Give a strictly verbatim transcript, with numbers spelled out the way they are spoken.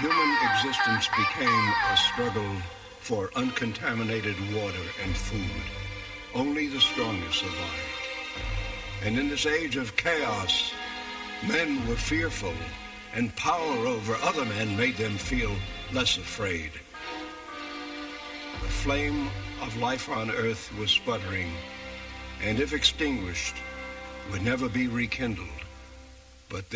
human existence became a struggle for uncontaminated water and food. Only the strongest survived. And in this age of chaos, men were fearful, and power over other men made them feel less afraid. The flame of life on earth was sputtering, and if extinguished, would never be rekindled. But